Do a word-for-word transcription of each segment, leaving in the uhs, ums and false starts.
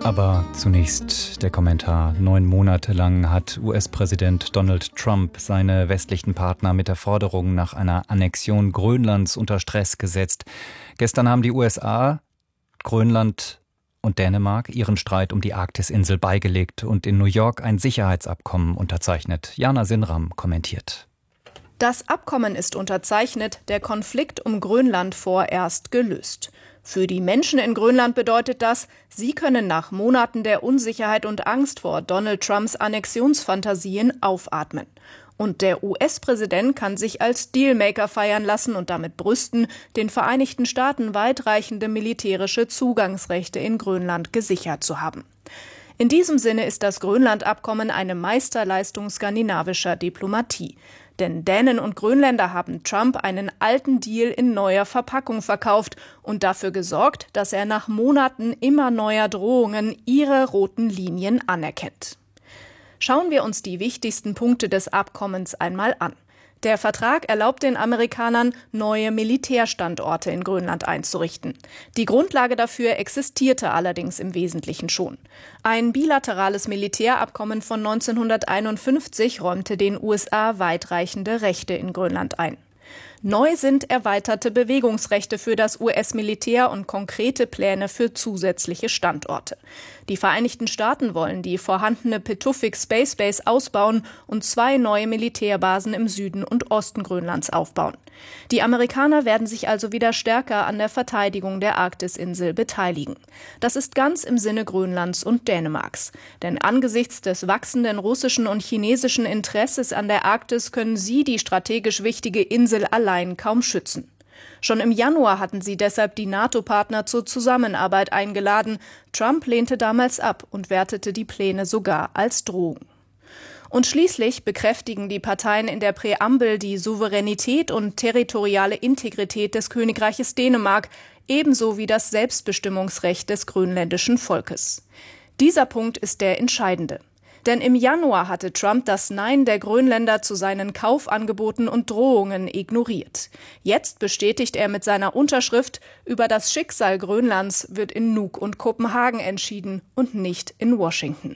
Aber zunächst der Kommentar. Neun Monate lang hat U S-Präsident Donald Trump seine westlichen Partner mit der Forderung nach einer Annexion Grönlands unter Stress gesetzt. Gestern haben die U S A, Grönland und Dänemark ihren Streit um die Arktisinsel beigelegt und in New York ein Sicherheitsabkommen unterzeichnet. Jana Sinram kommentiert. Das Abkommen ist unterzeichnet, der Konflikt um Grönland vorerst gelöst. Für die Menschen in Grönland bedeutet das, sie können nach Monaten der Unsicherheit und Angst vor Donald Trumps Annexionsfantasien aufatmen. Und der U S-Präsident kann sich als Dealmaker feiern lassen und damit brüsten, den Vereinigten Staaten weitreichende militärische Zugangsrechte in Grönland gesichert zu haben. In diesem Sinne ist das Grönland-Abkommen eine Meisterleistung skandinavischer Diplomatie. Denn Dänen und Grönländer haben Trump einen alten Deal in neuer Verpackung verkauft und dafür gesorgt, dass er nach Monaten immer neuer Drohungen ihre roten Linien anerkennt. Schauen wir uns die wichtigsten Punkte des Abkommens einmal an. Der Vertrag erlaubt den Amerikanern, neue Militärstandorte in Grönland einzurichten. Die Grundlage dafür existierte allerdings im Wesentlichen schon. Ein bilaterales Militärabkommen von neunzehnhunderteinundfünfzig räumte den U S A weitreichende Rechte in Grönland ein. Neu sind erweiterte Bewegungsrechte für das U S-Militär und konkrete Pläne für zusätzliche Standorte. Die Vereinigten Staaten wollen die vorhandene Pituffik Space Base ausbauen und zwei neue Militärbasen im Süden und Osten Grönlands aufbauen. Die Amerikaner werden sich also wieder stärker an der Verteidigung der Arktisinsel beteiligen. Das ist ganz im Sinne Grönlands und Dänemarks. Denn angesichts des wachsenden russischen und chinesischen Interesses an der Arktis können sie die strategisch wichtige Insel allein kaum schützen. Schon im Januar hatten sie deshalb die NATO-Partner zur Zusammenarbeit eingeladen. Trump lehnte damals ab und wertete die Pläne sogar als Drohung. Und schließlich bekräftigen die Parteien in der Präambel die Souveränität und territoriale Integrität des Königreiches Dänemark, ebenso wie das Selbstbestimmungsrecht des grönländischen Volkes. Dieser Punkt ist der entscheidende. Denn im Januar hatte Trump das Nein der Grönländer zu seinen Kaufangeboten und Drohungen ignoriert. Jetzt bestätigt er mit seiner Unterschrift, über das Schicksal Grönlands wird in Nuuk und Kopenhagen entschieden und nicht in Washington.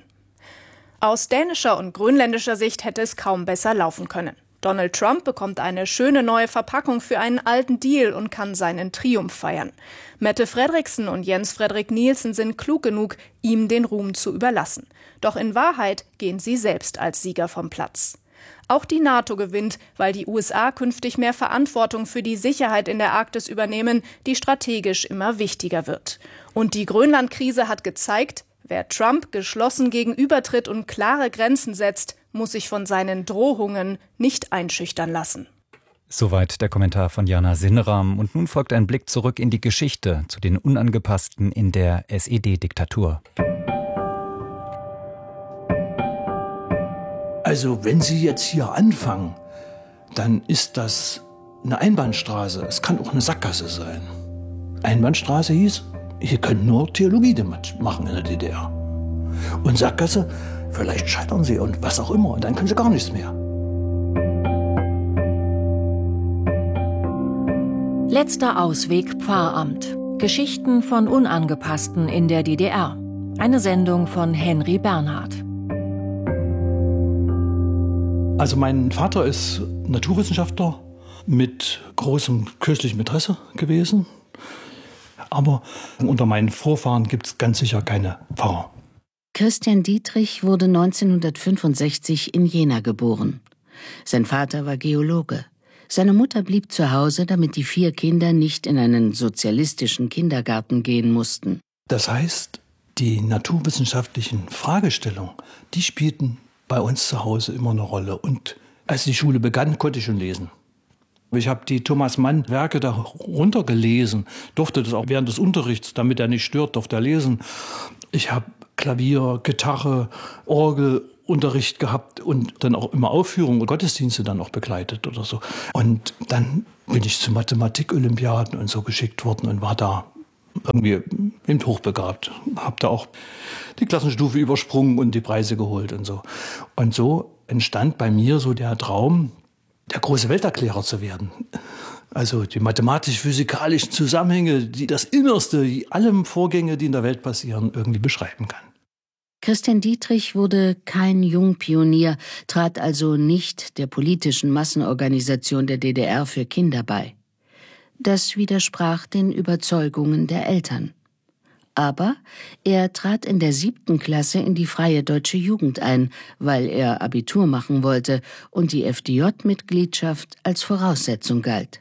Aus dänischer und grönländischer Sicht hätte es kaum besser laufen können. Donald Trump bekommt eine schöne neue Verpackung für einen alten Deal und kann seinen Triumph feiern. Mette Frederiksen und Jens Frederik Nielsen sind klug genug, ihm den Ruhm zu überlassen. Doch in Wahrheit gehen sie selbst als Sieger vom Platz. Auch die NATO gewinnt, weil die U S A künftig mehr Verantwortung für die Sicherheit in der Arktis übernehmen, die strategisch immer wichtiger wird. Und die Grönland-Krise hat gezeigt, wer Trump geschlossen gegenübertritt und klare Grenzen setzt, muss sich von seinen Drohungen nicht einschüchtern lassen. Soweit der Kommentar von Jana Sinram. Und nun folgt ein Blick zurück in die Geschichte zu den Unangepassten in der S E D-Diktatur. Also wenn Sie jetzt hier anfangen, dann ist das eine Einbahnstraße. Es kann auch eine Sackgasse sein. Einbahnstraße hieß, hier können nur Theologie machen in der D D R. Und Sackgasse, vielleicht scheitern Sie und was auch immer. Und dann können Sie gar nichts mehr. Letzter Ausweg Pfarramt. Geschichten von Unangepassten in der D D R. Eine Sendung von Henry Bernhard. Also mein Vater ist Naturwissenschaftler mit großem kirchlichem Interesse gewesen. Aber unter meinen Vorfahren gibt es ganz sicher keine Pfarrer. Christian Dietrich wurde neunzehnhundertfünfundsechzig in Jena geboren. Sein Vater war Geologe. Seine Mutter blieb zu Hause, damit die vier Kinder nicht in einen sozialistischen Kindergarten gehen mussten. Das heißt, die naturwissenschaftlichen Fragestellungen, die spielten bei uns zu Hause immer eine Rolle. Und als die Schule begann, konnte ich schon lesen. Ich habe die Thomas Mann Werke da runtergelesen, durfte das auch während des Unterrichts, damit er nicht stört, durfte er lesen. Ich habe Klavier, Gitarre, Orgelunterricht gehabt und dann auch immer Aufführungen und Gottesdienste dann auch begleitet oder so. Und dann bin ich zu Mathematik-Olympiaden und so geschickt worden und war da irgendwie eben hochbegabt. Habe da auch die Klassenstufe übersprungen und die Preise geholt und so. Und so entstand bei mir so der Traum, der große Welterklärer zu werden. Also die mathematisch-physikalischen Zusammenhänge, die das Innerste, die allen Vorgänge, die in der Welt passieren, irgendwie beschreiben kann. Christian Dietrich wurde kein Jungpionier, trat also nicht der politischen Massenorganisation der D D R für Kinder bei. Das widersprach den Überzeugungen der Eltern. Aber er trat in der siebten Klasse in die Freie Deutsche Jugend ein, weil er Abitur machen wollte und die F D J-Mitgliedschaft als Voraussetzung galt.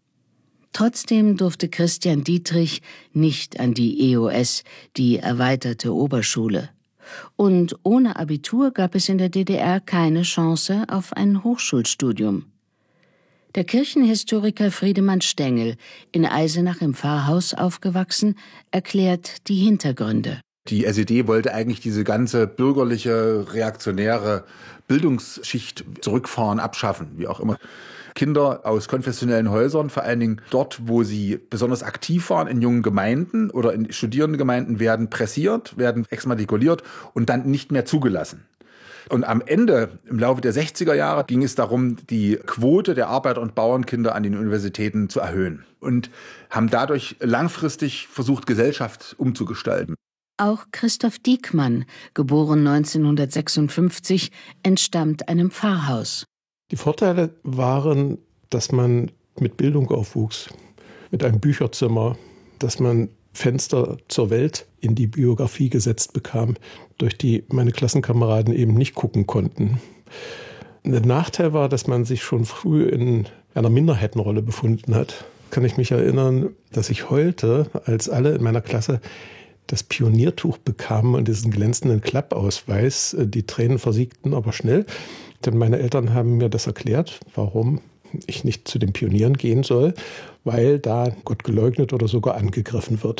Trotzdem durfte Christian Dietrich nicht an die E O S, die erweiterte Oberschule. Und ohne Abitur gab es in der D D R keine Chance auf ein Hochschulstudium. Der Kirchenhistoriker Friedemann Stengel, in Eisenach im Pfarrhaus aufgewachsen, erklärt die Hintergründe. Die S E D wollte eigentlich diese ganze bürgerliche, reaktionäre Bildungsschicht zurückfahren, abschaffen, wie auch immer. Kinder aus konfessionellen Häusern, vor allen Dingen dort, wo sie besonders aktiv waren, in jungen Gemeinden oder in Studierendengemeinden, werden pressiert, werden exmatrikuliert und dann nicht mehr zugelassen. Und am Ende, im Laufe der sechziger Jahre, ging es darum, die Quote der Arbeiter- und Bauernkinder an den Universitäten zu erhöhen und haben dadurch langfristig versucht, Gesellschaft umzugestalten. Auch Christoph Diekmann, geboren neunzehnhundertsechsundfünfzig, entstammt einem Pfarrhaus. Die Vorteile waren, dass man mit Bildung aufwuchs, mit einem Bücherzimmer, dass man Fenster zur Welt in die Biografie gesetzt bekam, durch die meine Klassenkameraden eben nicht gucken konnten. Der Nachteil war, dass man sich schon früh in einer Minderheitenrolle befunden hat. Kann ich mich erinnern, dass ich heulte, als alle in meiner Klasse das Pioniertuch bekamen und diesen glänzenden Klappausweis. Die Tränen versiegten aber schnell, denn meine Eltern haben mir das erklärt, warum ich nicht zu den Pionieren gehen soll, weil da Gott geleugnet oder sogar angegriffen wird.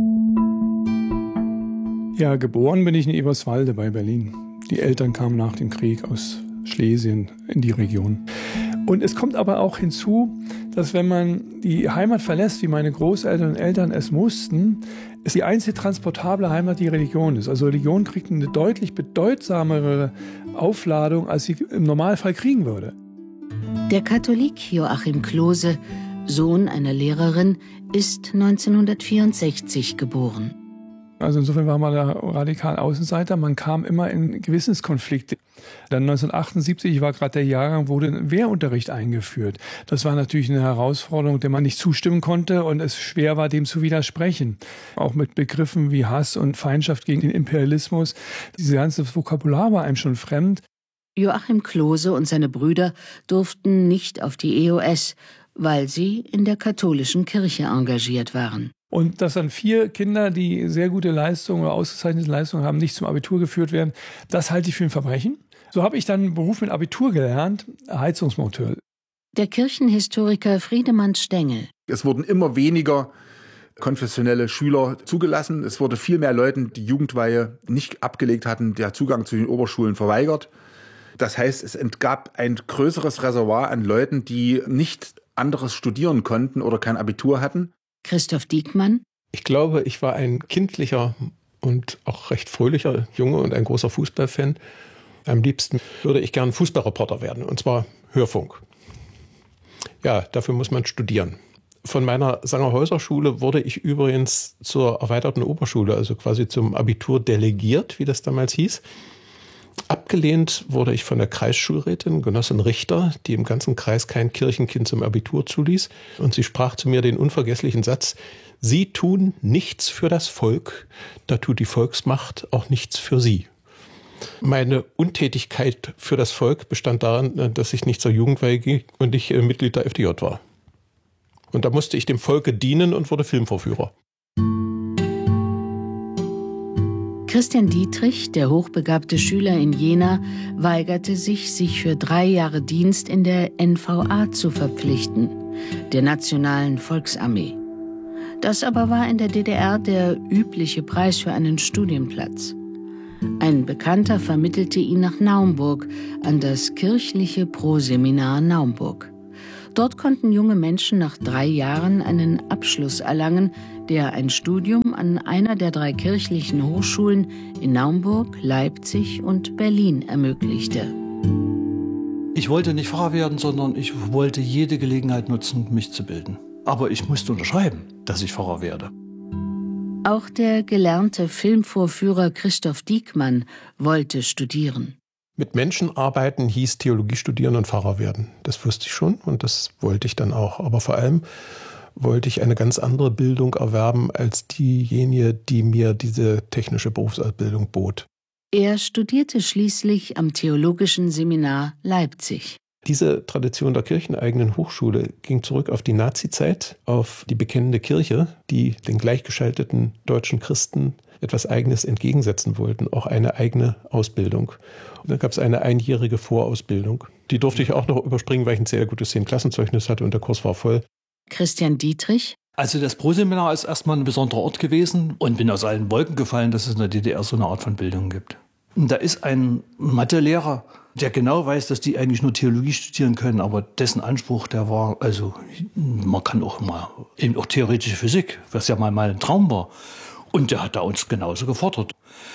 Ja, geboren bin ich in Eberswalde bei Berlin. Die Eltern kamen nach dem Krieg aus Schlesien in die Region. Und es kommt aber auch hinzu, dass wenn man die Heimat verlässt, wie meine Großeltern und Eltern es mussten, ist die einzige transportable Heimat die Religion ist. Also Religion kriegt eine deutlich bedeutsamere Aufladung, als sie im Normalfall kriegen würde. Der Katholik Joachim Klose, Sohn einer Lehrerin, ist neunzehnhundertvierundsechzig geboren. Also insofern war man da radikal Außenseiter. Man kam immer in Gewissenskonflikte. Dann neunzehnhundertachtundsiebzig war gerade der Jahrgang, wurde ein Wehrunterricht eingeführt. Das war natürlich eine Herausforderung, der man nicht zustimmen konnte und es schwer war, dem zu widersprechen. Auch mit Begriffen wie Hass und Feindschaft gegen den Imperialismus. Dieses ganze Vokabular war einem schon fremd. Joachim Klose und seine Brüder durften nicht auf die E O S, weil sie in der katholischen Kirche engagiert waren. Und dass dann vier Kinder, die sehr gute Leistungen oder ausgezeichnete Leistungen haben, nicht zum Abitur geführt werden, das halte ich für ein Verbrechen. So habe ich dann einen Beruf mit Abitur gelernt, Heizungsmonteur. Der Kirchenhistoriker Friedemann Stengel. Es wurden immer weniger konfessionelle Schüler zugelassen. Es wurde viel mehr Leuten, die Jugendweihe nicht abgelegt hatten, der Zugang zu den Oberschulen verweigert. Das heißt, es entgab ein größeres Reservoir an Leuten, die nicht anderes studieren konnten oder kein Abitur hatten. Christoph Diekmann. Ich glaube, ich war ein kindlicher und auch recht fröhlicher Junge und ein großer Fußballfan. Am liebsten würde ich gern Fußballreporter werden, und zwar Hörfunk. Ja, dafür muss man studieren. Von meiner Sangerhäuser-Schule wurde ich übrigens zur erweiterten Oberschule, also quasi zum Abitur delegiert, wie das damals hieß. Abgelehnt wurde ich von der Kreisschulrätin, Genossin Richter, die im ganzen Kreis kein Kirchenkind zum Abitur zuließ. Und sie sprach zu mir den unvergesslichen Satz: Sie tun nichts für das Volk, da tut die Volksmacht auch nichts für sie. Meine Untätigkeit für das Volk bestand darin, dass ich nicht zur Jugendweihe ging und ich Mitglied der F D J war. Und da musste ich dem Volke dienen und wurde Filmvorführer. Christian Dietrich, der hochbegabte Schüler in Jena, weigerte sich, sich für drei Jahre Dienst in der N V A zu verpflichten, der Nationalen Volksarmee. Das aber war in der D D R der übliche Preis für einen Studienplatz. Ein Bekannter vermittelte ihn nach Naumburg, an das kirchliche Proseminar Naumburg. Dort konnten junge Menschen nach drei Jahren einen Abschluss erlangen, der ein Studium an einer der drei kirchlichen Hochschulen in Naumburg, Leipzig und Berlin ermöglichte. Ich wollte nicht Pfarrer werden, sondern ich wollte jede Gelegenheit nutzen, mich zu bilden. Aber ich musste unterschreiben, dass ich Pfarrer werde. Auch der gelernte Filmvorführer Christoph Diekmann wollte studieren. Mit Menschen arbeiten hieß Theologie studieren und Pfarrer werden. Das wusste ich schon und das wollte ich dann auch. Aber vor allem wollte ich eine ganz andere Bildung erwerben als diejenige, die mir diese technische Berufsausbildung bot. Er studierte schließlich am Theologischen Seminar Leipzig. Diese Tradition der kircheneigenen Hochschule ging zurück auf die Nazizeit, auf die bekennende Kirche, die den gleichgeschalteten deutschen Christen etwas Eigenes entgegensetzen wollten, auch eine eigene Ausbildung. Und dann gab es eine einjährige Vorausbildung. Die durfte ich auch noch überspringen, weil ich ein sehr gutes Zehntklassenzeugnis hatte und der Kurs war voll. Christian Dietrich. Also das Proseminar ist erstmal ein besonderer Ort gewesen und bin aus allen Wolken gefallen, dass es in der D D R so eine Art von Bildung gibt. Und da ist ein Mathelehrer, der genau weiß, dass die eigentlich nur Theologie studieren können, aber dessen Anspruch, der war, also man kann auch mal, eben auch theoretische Physik, was ja mal, mal ein Traum war. Und der hat da uns genauso gefordert.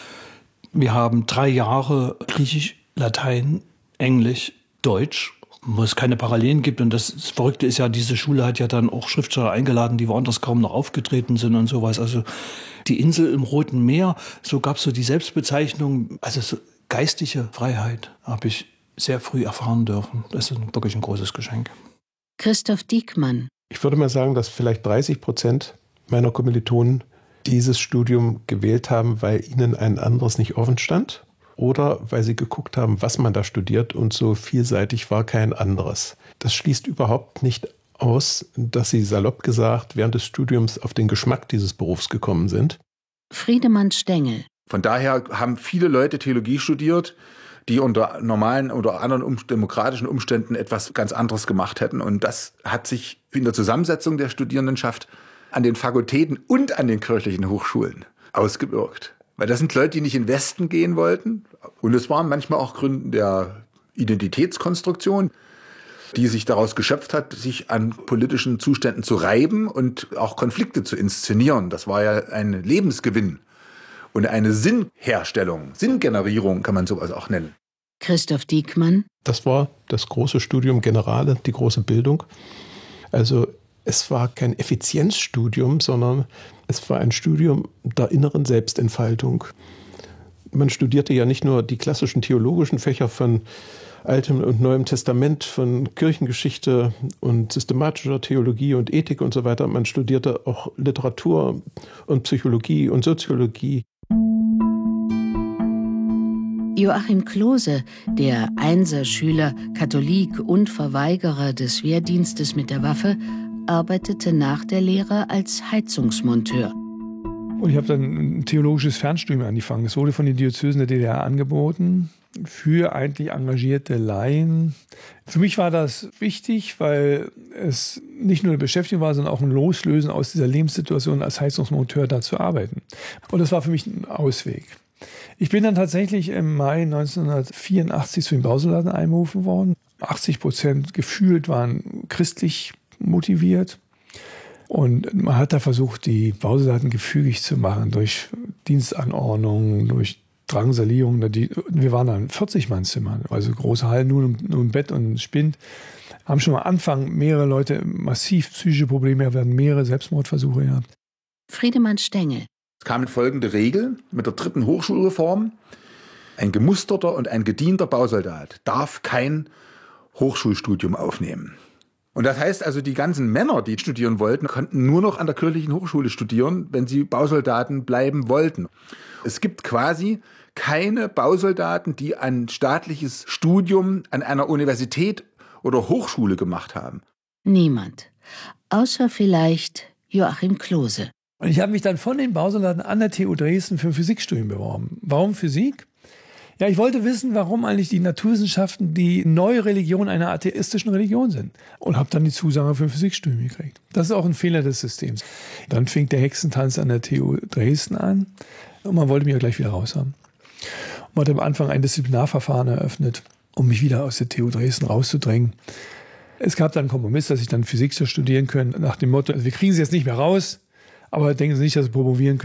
Wir haben drei Jahre Griechisch, Latein, Englisch, Deutsch, wo es keine Parallelen gibt. Und das Verrückte ist ja, diese Schule hat ja dann auch Schriftsteller eingeladen, die woanders kaum noch aufgetreten sind und sowas. Also die Insel im Roten Meer, so gab es so die Selbstbezeichnung, also so geistige Freiheit habe ich sehr früh erfahren dürfen. Das ist wirklich ein großes Geschenk. Christoph Diekmann. Ich würde mal sagen, dass vielleicht dreißig Prozent meiner Kommilitonen dieses Studium gewählt haben, weil ihnen ein anderes nicht offen stand oder weil sie geguckt haben, was man da studiert und so vielseitig war kein anderes. Das schließt überhaupt nicht aus, dass sie salopp gesagt während des Studiums auf den Geschmack dieses Berufs gekommen sind. Friedemann Stengel. Von daher haben viele Leute Theologie studiert, die unter normalen oder anderen um, demokratischen Umständen etwas ganz anderes gemacht hätten. Und das hat sich in der Zusammensetzung der Studierendenschaft an den Fakultäten und an den kirchlichen Hochschulen ausgewirkt. Weil das sind Leute, die nicht in den Westen gehen wollten. Und es waren manchmal auch Gründe der Identitätskonstruktion, die sich daraus geschöpft hat, sich an politischen Zuständen zu reiben und auch Konflikte zu inszenieren. Das war ja ein Lebensgewinn und eine Sinnherstellung, Sinngenerierung kann man sowas auch nennen. Christoph Diekmann. Das war das große Studium Generale, die große Bildung. Also es war kein Effizienzstudium, sondern es war ein Studium der inneren Selbstentfaltung. Man studierte ja nicht nur die klassischen theologischen Fächer von Altem und Neuem Testament, von Kirchengeschichte und systematischer Theologie und Ethik und so weiter. Man studierte auch Literatur und Psychologie und Soziologie. Joachim Klose, der Einserschüler, Katholik und Verweigerer des Wehrdienstes mit der Waffe, arbeitete nach der Lehre als Heizungsmonteur. Und ich habe dann ein theologisches Fernstudium angefangen. Es wurde von den Diözesen der D D R angeboten für eigentlich engagierte Laien. Für mich war das wichtig, weil es nicht nur eine Beschäftigung war, sondern auch ein Loslösen aus dieser Lebenssituation als Heizungsmonteur da zu arbeiten. Und das war für mich ein Ausweg. Ich bin dann tatsächlich im Mai neunzehnhundertvierundachtzig zu den Bausoldaten einberufen worden. achtzig Prozent gefühlt waren christlich motiviert. Und man hat da versucht, die Bausoldaten gefügig zu machen durch Dienstanordnungen, durch Drangsalierung. Wir waren da in vierzig-Mann-Zimmern, also große Hallen, nur, nur ein Bett und ein Spind. Haben schon am Anfang mehrere Leute massiv psychische Probleme, werden mehrere Selbstmordversuche gehabt. Friedemann Stengel. Es kam folgende Regel mit der dritten Hochschulreform. Ein gemusterter und ein gedienter Bausoldat darf kein Hochschulstudium aufnehmen. Und das heißt also, die ganzen Männer, die studieren wollten, konnten nur noch an der kirchlichen Hochschule studieren, wenn sie Bausoldaten bleiben wollten. Es gibt quasi keine Bausoldaten, die ein staatliches Studium an einer Universität oder Hochschule gemacht haben. Niemand. Außer vielleicht Joachim Klose. Und ich habe mich dann von den Bausoldaten an der T U Dresden für ein Physikstudium beworben. Warum Physik? Ja, ich wollte wissen, warum eigentlich die Naturwissenschaften die neue Religion einer atheistischen Religion sind. Und habe dann die Zusage für ein Physikstudium gekriegt. Das ist auch ein Fehler des Systems. Dann fing der Hexentanz an der T U Dresden an. Und man wollte mich ja gleich wieder raus haben. Und man hat am Anfang ein Disziplinarverfahren eröffnet, um mich wieder aus der T U Dresden rauszudrängen. Es gab dann einen Kompromiss, dass ich dann Physik studieren können, nach dem Motto, also wir kriegen sie jetzt nicht mehr raus, aber denken Sie nicht, dass Sie promovieren können.